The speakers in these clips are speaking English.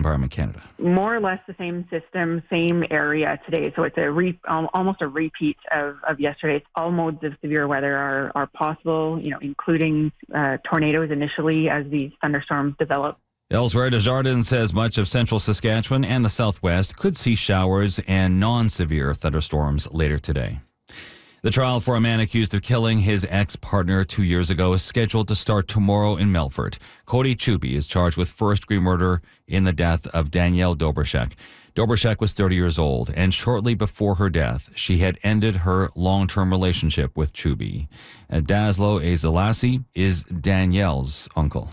Environment Canada. More or less the same system, same area today. So it's almost a repeat of yesterday. All modes of severe weather are possible, including tornadoes initially as these thunderstorms develop. Elsewhere, Desjardins says much of central Saskatchewan and the southwest could see showers and non-severe thunderstorms later today. The trial for a man accused of killing his ex-partner 2 years ago is scheduled to start tomorrow in Melfort. Cody Chuby is charged with first-degree murder in the death of Danielle Dobrashek. Dobrashek was 30 years old, and shortly before her death, she had ended her long-term relationship with Chuby. Daslo Ezelasi is Danielle's uncle.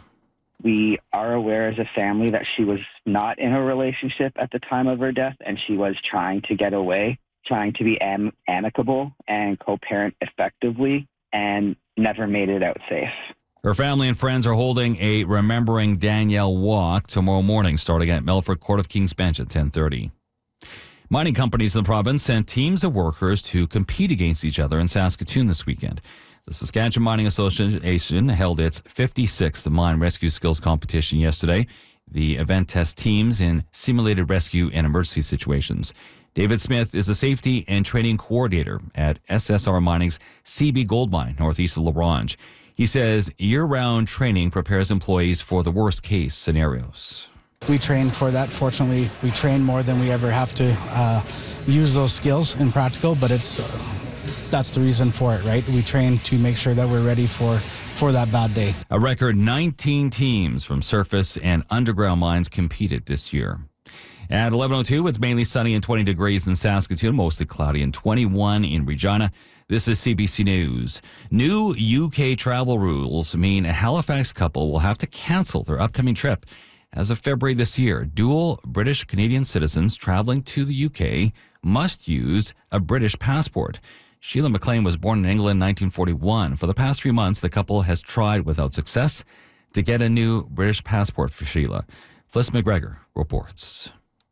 We are aware as a family that she was not in a relationship at the time of her death, and she was trying to get away, trying to be amicable and co-parent effectively, and never made it out safe. Her family and friends are holding a Remembering Danielle walk tomorrow morning, starting at Melfort Court of King's Bench at 10:30. Mining companies in the province sent teams of workers to compete against each other in Saskatoon this weekend. The Saskatchewan Mining Association held its 56th Mine Rescue Skills Competition yesterday. The event tests teams in simulated rescue and emergency situations. David Smith is a safety and training coordinator at SSR Mining's CB Gold Mine, northeast of La Ronge. He says year-round training prepares employees for the worst-case scenarios. We train for that. Fortunately, we train more than we ever have to use those skills in practical, but that's the reason for it, right? We train to make sure that we're ready for that bad day. A record 19 teams from surface and underground mines competed this year. At 11:02, it's mainly sunny and 20 degrees in Saskatoon, mostly cloudy and 21 in Regina. This is CBC News. New UK travel rules mean a Halifax couple will have to cancel their upcoming trip. As of February this year, dual British-Canadian citizens traveling to the UK must use a British passport. Sheila McLean was born in England in 1941. For the past 3 months, the couple has tried without success to get a new British passport for Sheila. Fliss McGregor reports.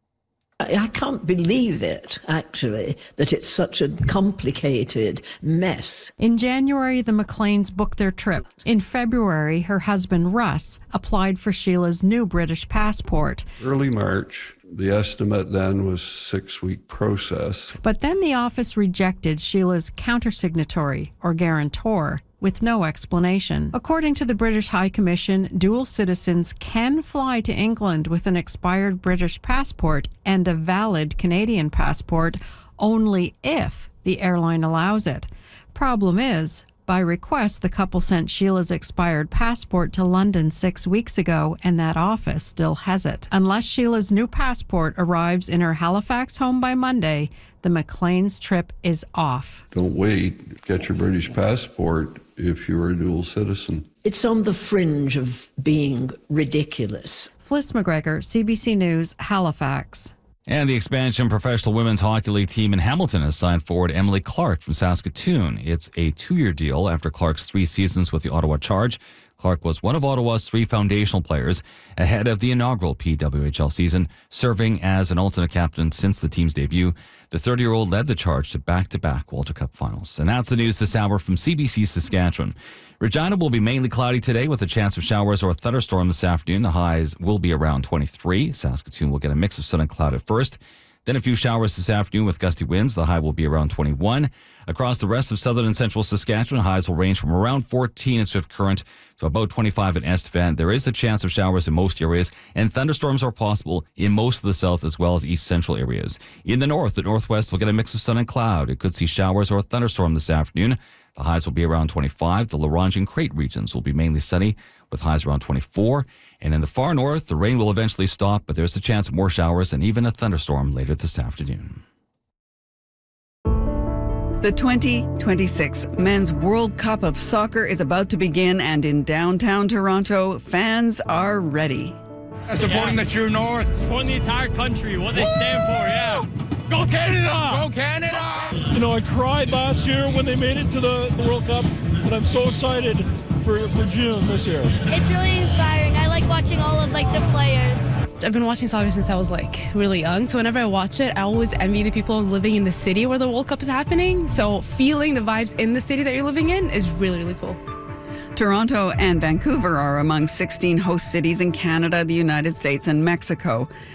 I can't believe it, actually, that it's such a complicated mess. In January, the McLeans booked their trip. In February, her husband, Russ, applied for Sheila's new British passport. Early March, the estimate then was 6-week process. But then the office rejected Sheila's countersignatory, or guarantor, with no explanation. According to the British High Commission, dual citizens can fly to England with an expired British passport and a valid Canadian passport only if the airline allows it. Problem is, by request, the couple sent Sheila's expired passport to London 6 weeks ago, and that office still has it. Unless Sheila's new passport arrives in her Halifax home by Monday, the McLean's trip is off. Don't wait. Get your British passport if you're a dual citizen. It's on the fringe of being ridiculous. Fliss McGregor, CBC News, Halifax. And the expansion professional women's hockey league team in Hamilton has signed forward Emily Clark from Saskatoon. It's a 2-year deal after Clark's 3 seasons with the Ottawa Charge. Clark was one of Ottawa's 3 foundational players ahead of the inaugural PWHL season, serving as an alternate captain since the team's debut. The 30-year-old led the Charge to back-to-back Walter Cup finals. And that's the news this hour from CBC Saskatchewan. Regina will be mainly cloudy today with a chance of showers or a thunderstorm this afternoon. The highs will be around 23. Saskatoon will get a mix of sun and cloud at first. Then a few showers this afternoon with gusty winds. The high will be around 21. Across the rest of southern and central Saskatchewan, highs will range from around 14 in Swift Current to about 25 in Estevan. There is a chance of showers in most areas, and thunderstorms are possible in most of the south as well as east central areas. In the north, the northwest will get a mix of sun and cloud. It could see showers or a thunderstorm this afternoon. The highs will be around 25. The La Ronge and Crate regions will be mainly sunny with highs around 24. And in the far north, the rain will eventually stop, but there's a chance of more showers and even a thunderstorm later this afternoon. The 2026 Men's World Cup of Soccer is about to begin, and in downtown Toronto, fans are ready. Supporting the true north. Supporting the entire country, what they stand for, yeah. Go Canada! Go Canada! You know, I cried last year when they made it to the World Cup, but I'm so excited for June this year. It's really inspiring. I like watching all of the players. I've been watching soccer since I was really young, so whenever I watch it, I always envy the people living in the city where the World Cup is happening. So feeling the vibes in the city that you're living in is really, really cool. Toronto and Vancouver are among 16 host cities in Canada, the United States, and Mexico.